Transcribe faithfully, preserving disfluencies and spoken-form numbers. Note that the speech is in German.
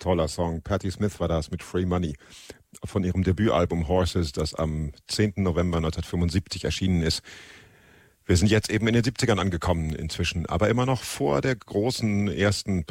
toller Song. Patti Smith war das mit Free Money von ihrem Debütalbum Horses, das am zehnten November neunzehnhundertfünfundsiebzig erschienen ist. Wir sind jetzt eben in den siebzigern angekommen inzwischen, aber immer noch vor der großen ersten